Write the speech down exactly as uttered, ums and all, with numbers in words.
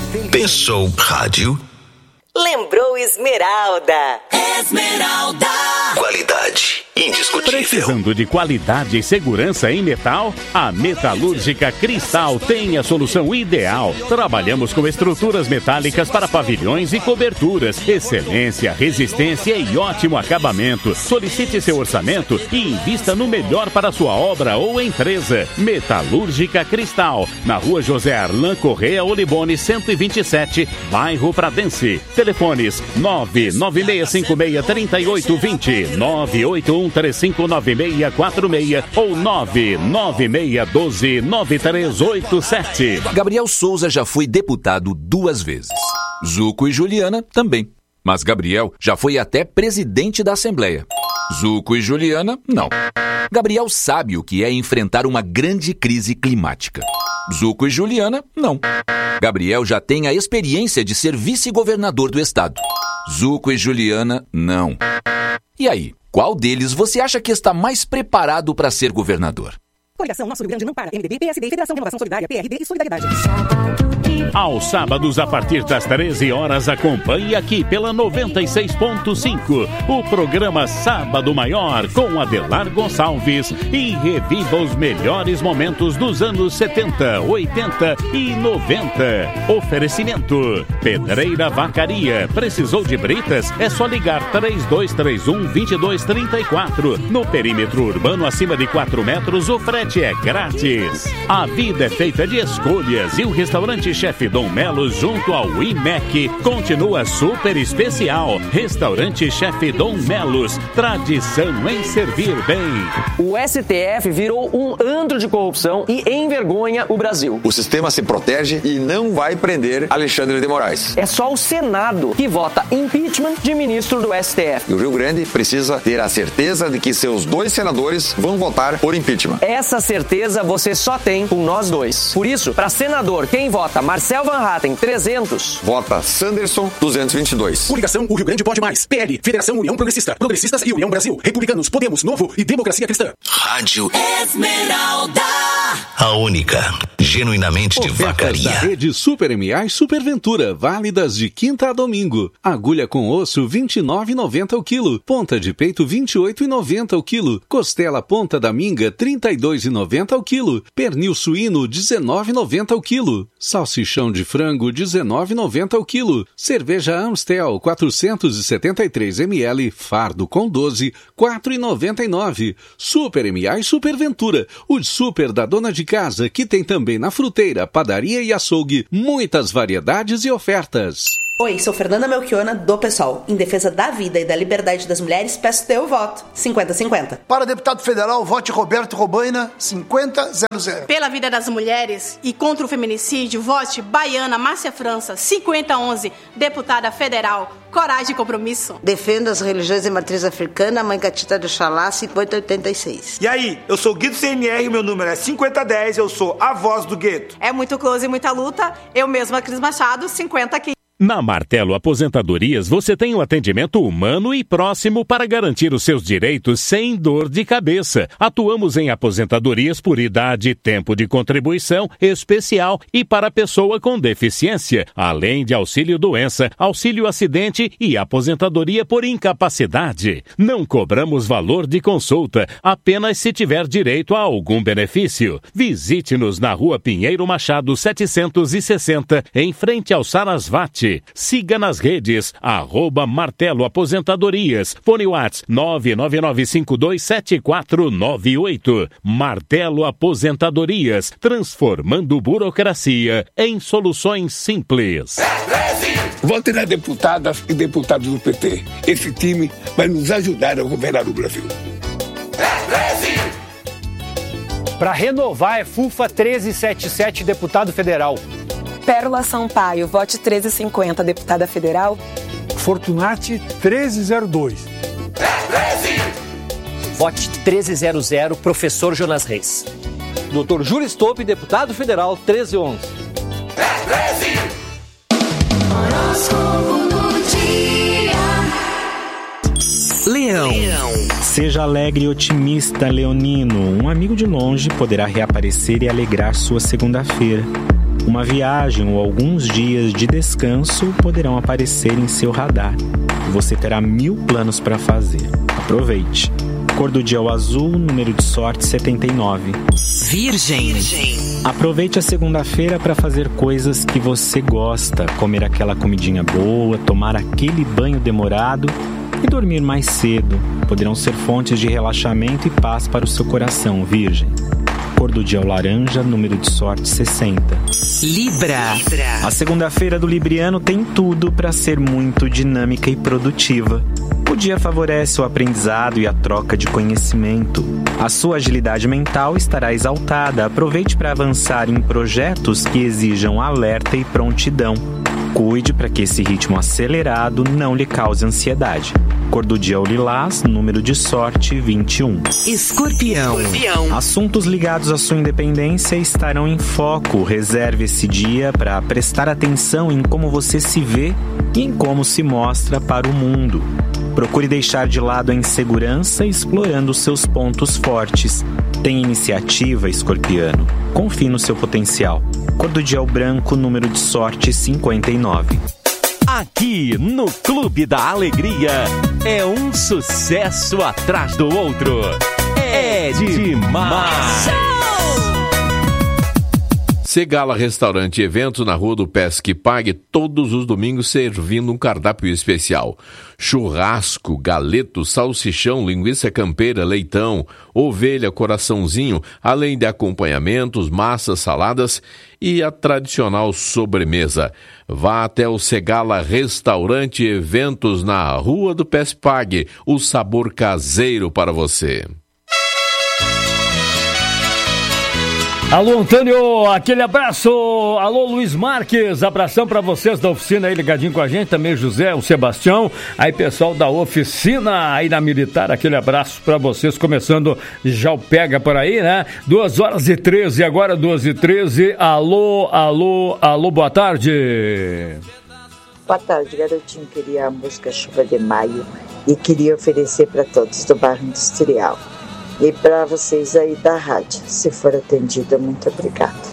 Pensou rádio? Lembrou Esmeralda. Esmeralda. Qualidade indiscutível. Precisando de qualidade e segurança em metal? A Metalúrgica Cristal tem a solução ideal. Trabalhamos com estruturas metálicas para pavilhões e coberturas. Excelência, resistência e ótimo acabamento. Solicite seu orçamento e invista no melhor para sua obra ou empresa. Metalúrgica Cristal, na rua José Arlan Correia Olibone cento e vinte e sete, bairro Pradense. Telefones nove nove seis cinco seis três oito dois zero, nove oito um três cinco nove seis quatro seis ou nove nove seis um dois nove três oito sete. Gabriel Souza já foi deputado duas vezes. Zuco e Juliana também. Mas Gabriel já foi até presidente da Assembleia. Zuco e Juliana, não. Gabriel sabe o que é enfrentar uma grande crise climática. Zuco e Juliana, não. Gabriel já tem a experiência de ser vice-governador do estado. Zuco e Juliana, não. E aí, qual deles você acha que está mais preparado para ser governador? Coligação Nosso Rio Grande não para. M D B, P S D, Federação de Renovação Solidária, P R D e Solidariedade. Aos sábados, a partir das treze horas, acompanhe aqui pela noventa e seis ponto cinco o programa Sábado Maior com Adelar Gonçalves e reviva os melhores momentos dos anos setenta, oitenta e noventa. Oferecimento: Pedreira Vacaria. Precisou de britas? É só ligar três dois três um, dois dois três quatro. No perímetro urbano acima de quatro metros, o frete é grátis. A vida é feita de escolhas e o restaurante Chefe Dom Melos, junto ao I M E C, continua super especial. Restaurante Chefe Dom Melos, tradição em servir bem. O S T F virou um antro de corrupção e envergonha o Brasil. O sistema se protege e não vai prender Alexandre de Moraes. É só o Senado que vota impeachment de ministro do S T F. E o Rio Grande precisa ter a certeza de que seus dois senadores vão votar por impeachment. Essa certeza você só tem com nós dois. Por isso, para senador, quem vota Marcelo Van Hatten, trezentos. Vota Sanderson, duzentos e vinte e dois. Coligação O Rio Grande Pode Mais. P L, Federação União Progressista. Progressistas e União Brasil. Republicanos, Podemos, Novo e Democracia Cristã. Rádio Esmeralda. A única, genuinamente de Ofertas vacaria. da rede Super M A e Super Ventura, válidas de quinta a domingo. Agulha com osso, vinte e nove reais e noventa centavos o quilo. Ponta de peito, vinte e oito reais e noventa centavos o quilo. Costela ponta da minga, trinta e dois reais e noventa centavos o quilo. Pernil suíno, dezenove reais e noventa centavos o quilo. Salsichão de frango, dezenove reais e noventa centavos o quilo. Cerveja Amstel, quatrocentos e setenta e três mililitros, fardo com doze, quatro reais e noventa e nove centavos. Super M A e Super Ventura, o super da dona de casa, que tem também na fruteira, padaria e açougue, muitas variedades e ofertas. Oi, sou Fernanda Melchiona, do PSOL. Em defesa da vida e da liberdade das mulheres, peço teu voto. cinquenta a cinquenta. Para deputado federal, vote Roberto Robaina, cinquenta a zero zero. Pela vida das mulheres e contra o feminicídio, vote Baiana Márcia França, cinquenta a onze, deputada federal. Coragem e compromisso. Defendo as religiões de matriz africana, Mãe Catita do Xalá, cinquenta a oitenta e seis. E aí, eu sou Guido C N R, meu número é cinquenta a dez, eu sou a voz do gueto. É muito close e muita luta, eu mesma, Cris Machado, cinquenta a quinze. Na Martelo Aposentadorias, você tem um atendimento humano e próximo para garantir os seus direitos sem dor de cabeça. Atuamos em aposentadorias por idade, tempo de contribuição especial e para pessoa com deficiência, além de auxílio-doença, auxílio-acidente e aposentadoria por incapacidade. Não cobramos valor de consulta, apenas se tiver direito a algum benefício. Visite-nos na Rua Pinheiro Machado setecentos e sessenta, em frente ao Sarasvati. Siga nas redes, arroba Martelo Aposentadorias. Fone Whats nove nove nove cinco dois sete quatro nove oito. Martelo Aposentadorias, transformando burocracia em soluções simples. Vote nas deputadas e deputados do P T. Esse time vai nos ajudar a governar o Brasil. Para renovar é FUFA treze setenta e sete, deputado federal. Pérola Sampaio, vote treze cinquenta, deputada federal. Fortunati treze zero dois. Vote treze zero zero, professor Jonas Reis. doutor Júlio Stop, deputado federal, treze onze. Leão. Seja alegre e otimista, leonino. Um amigo de longe poderá reaparecer e alegrar sua segunda-feira. Uma viagem ou alguns dias de descanso poderão aparecer em seu radar. Você terá mil planos para fazer. Aproveite. Cor do dia é o azul, número de sorte setenta e nove. Virgem. Aproveite a segunda-feira para fazer coisas que você gosta, comer aquela comidinha boa, tomar aquele banho demorado e dormir mais cedo. Poderão ser fontes de relaxamento e paz para o seu coração, Virgem. Cor do dia é o laranja, número de sorte sessenta. Libra. A segunda-feira do Libriano tem tudo para ser muito dinâmica e produtiva. O dia favorece o aprendizado e a troca de conhecimento. A sua agilidade mental estará exaltada. Aproveite para avançar em projetos que exijam alerta e prontidão. Cuide para que esse ritmo acelerado não lhe cause ansiedade. Cor do dia é o lilás, número de sorte vinte e um. Escorpião. Escorpião. Assuntos ligados à sua independência estarão em foco. Reserve esse dia para prestar atenção em como você se vê e em como se mostra para o mundo. Procure deixar de lado a insegurança, explorando seus pontos fortes. Tenha iniciativa, escorpiano. Confie no seu potencial. Cor do dia é o branco, número de sorte cinquenta e nove. Aqui no Clube da Alegria é um sucesso atrás do outro. É demais! Segala Restaurante e Eventos na Rua do Pesque Pague, todos os domingos servindo um cardápio especial. Churrasco, galeto, salsichão, linguiça campeira, leitão, ovelha, coraçãozinho, além de acompanhamentos, massas, saladas e a tradicional sobremesa. Vá até o Segala Restaurante e Eventos na Rua do Pesque Pague, o sabor caseiro para você. Alô, Antônio, aquele abraço. Alô, Luiz Marques, abração pra vocês da oficina aí ligadinho com a gente, também José, o Sebastião, aí pessoal da oficina aí na Militar, aquele abraço pra vocês, começando já o Pega por aí, né? duas horas e treze, agora duas e treze, alô, alô, alô, boa tarde. Boa tarde, garotinho, queria a música Chuva de Maio e queria oferecer pra todos do bairro Industrial. E para vocês aí da rádio, se for atendida, muito obrigada.